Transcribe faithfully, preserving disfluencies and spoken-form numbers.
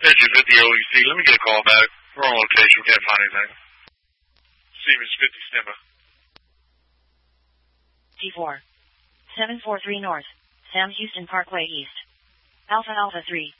Engine fifty O E C. Let me get a call back. Wrong location. Can't find anything. Stevens fifty, stand by. T four. seven four three North. Sam Houston Parkway East. Alpha Alpha three.